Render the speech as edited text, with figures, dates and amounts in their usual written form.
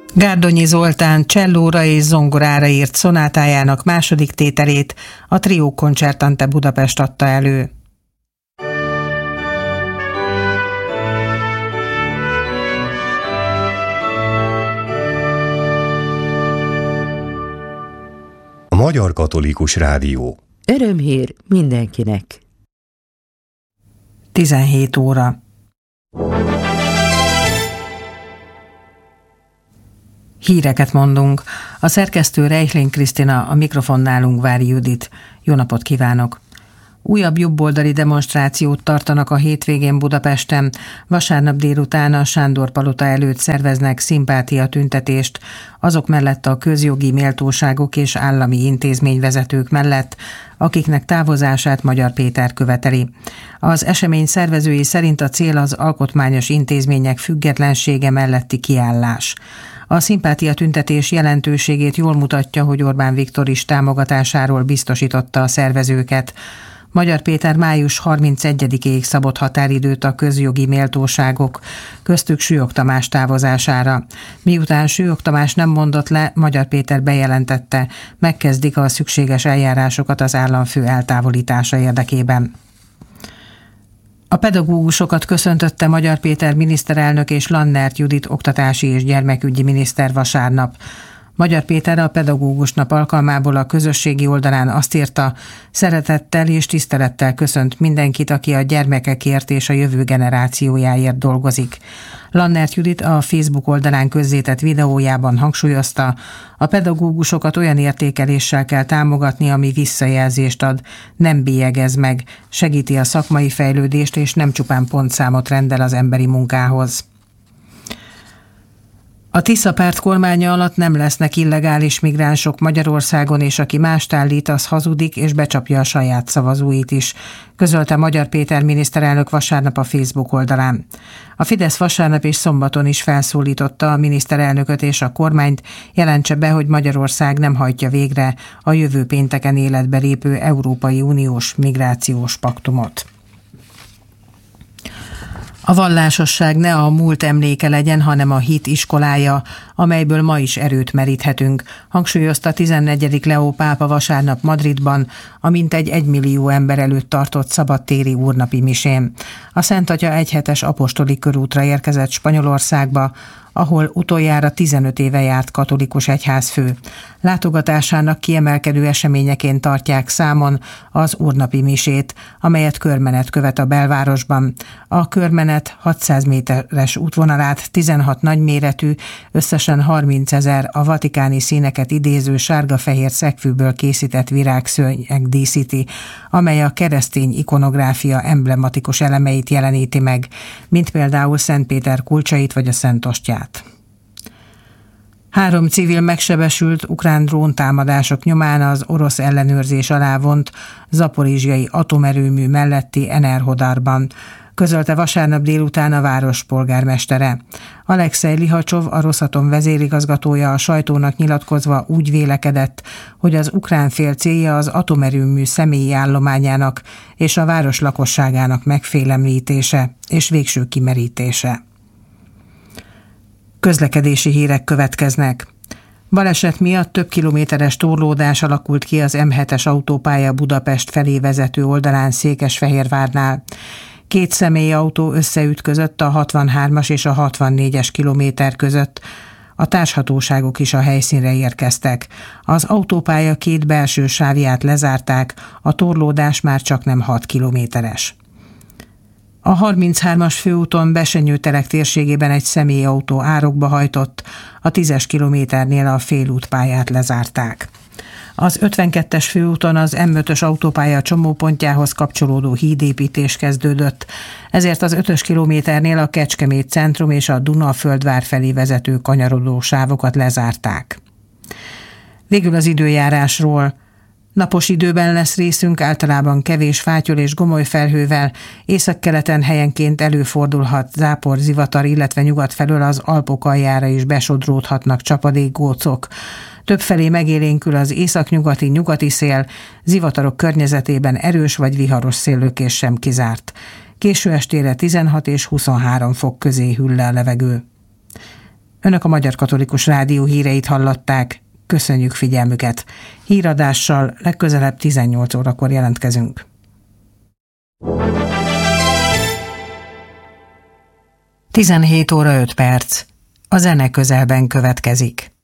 Gárdonyi Zoltán csellóra és zongorára írt szonátájának második tételét a Trio Concertante Budapest adta elő. A Magyar Katolikus Rádió. Örömhír mindenkinek. 17 óra. Híreket mondunk. A szerkesztő Reichling Krisztina, a mikrofonnál Ungvári Judit. Jó napot kívánok! Újabb jobboldali demonstrációt tartanak a hétvégén Budapesten. Vasárnap délután a Sándor Palota előtt szerveznek szimpátiatüntetést azok mellett a közjogi méltóságok és állami intézményvezetők mellett, akiknek távozását Magyar Péter követeli. Az esemény szervezői szerint a cél az alkotmányos intézmények függetlensége melletti kiállás. A szimpátiatüntetés jelentőségét jól mutatja, hogy Orbán Viktor is támogatásáról biztosította a szervezőket. Magyar Péter május 31-ig szabott határidőt a közjogi méltóságok, köztük Sülyog Tamás távozására. Miután Sülyog Tamás nem mondott le, Magyar Péter bejelentette, megkezdik a szükséges eljárásokat az államfő eltávolítása érdekében. A pedagógusokat köszöntötte Magyar Péter miniszterelnök és Lannert Judit oktatási és gyermekügyi miniszter vasárnap. Magyar Péter a Pedagógus Nap alkalmából a közösségi oldalán azt írta, szeretettel és tisztelettel köszönt mindenkit, aki a gyermekekért és a jövő generációjáért dolgozik. Lannert Judit a Facebook oldalán közzétett videójában hangsúlyozta, a pedagógusokat olyan értékeléssel kell támogatni, ami visszajelzést ad, nem bélyegez meg, segíti a szakmai fejlődést és nem csupán pontszámot rendel az emberi munkához. A Tisza párt kormánya alatt nem lesznek illegális migránsok Magyarországon, és aki mást állít, az hazudik és becsapja a saját szavazóit is, közölte Magyar Péter miniszterelnök vasárnap a Facebook oldalán. A Fidesz vasárnap és szombaton is felszólította a miniszterelnököt és a kormányt, jelentse be, hogy Magyarország nem hajtja végre a jövő pénteken életbe lépő Európai Uniós migrációs paktumot. A vallásosság ne a múlt emléke legyen, hanem a hit iskolája, amelyből ma is erőt meríthetünk, hangsúlyozta 14. Leó pápa vasárnap Madridban, a mintegy 1 millió ember előtt tartott szabadtéri úrnapi misén. A Szent Atya egyhetes apostoli körútra érkezett Spanyolországba, ahol utoljára 15 éve járt katolikus egyházfő. Látogatásának kiemelkedő eseményeként tartják számon az úrnapi misét, amelyet körmenet követ a belvárosban. A körmenet 600 méteres útvonalát 16 nagyméretű, összesen 30 000 a vatikáni színeket idéző sárga-fehér szegfűből készített virágszőnyeg díszíti, amely a keresztény ikonográfia emblematikus elemeit jeleníti meg, mint például Szent Péter kulcsait vagy a Szent Ostyát. 3 civil megsebesült ukrán dróntámadások nyomán az orosz ellenőrzés alá vont zaporizsjai atomerőmű melletti Enerhodarban, közölte vasárnap délután a város polgármestere. Alexej Lihacsov, a Rosatom vezérigazgatója a sajtónak nyilatkozva úgy vélekedett, hogy az ukrán fél célja az atomerőmű személyi állományának és a város lakosságának megfélemlítése és végső kimerítése. Közlekedési hírek következnek. Baleset miatt több kilométeres torlódás alakult ki az M7-es autópálya Budapest felé vezető oldalán Székesfehérvárnál. 2 személyautó összeütközött a 63-as és a 64-es kilométer között. A társhatóságok is a helyszínre érkeztek. Az autópálya 2 belső sávját lezárták, a torlódás már csaknem 6 kilométeres. A 33-as főúton Besenyőterek térségében egy személyautó árokba hajtott, a 10-es kilométernél a félútpályát lezárták. Az 52-es főúton az M5-ös autópálya csomópontjához kapcsolódó hídépítés kezdődött, ezért az 5-ös kilométernél a Kecskemét centrum és a Dunaföldvár felé vezető kanyarodó sávokat lezárták. Végül az időjárásról. Napos időben lesz részünk, általában kevés fátyol és gomoly felhővel, északkeleten helyenként előfordulhat zápor, zivatar, illetve nyugat felől az Alpok aljára is besodródhatnak csapadékgócok. Többfelé megélénkül az északnyugati szél, zivatarok környezetében erős vagy viharos széllökés sem kizárt. Késő estére 16 és 23 fok közé hűl le a levegő. Önök a Magyar Katolikus Rádió híreit hallották. Köszönjük figyelmüket. Híradással legközelebb 18 órakor jelentkezünk. 17 óra 5 perc. A zene közelben következik.